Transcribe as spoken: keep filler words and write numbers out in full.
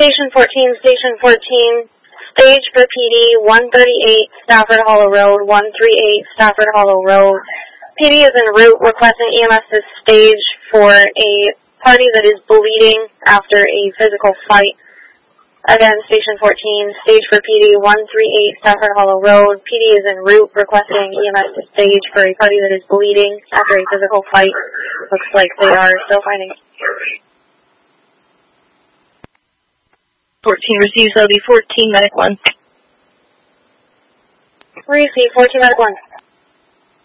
Station fourteen, Station fourteen, stage for P D, one thirty-eight Stafford Hollow Road, one thirty-eight Stafford Hollow Road. P D is en route requesting E M S to stage for a party that is bleeding after a physical fight. Again, Station fourteen, stage for P D, one thirty-eight Stafford Hollow Road. P D is en route requesting E M S to stage for a party that is bleeding after a physical fight. Looks like they are still fighting. fourteen receives, that'll be fourteen, medic one. Receive, fourteen, medic one.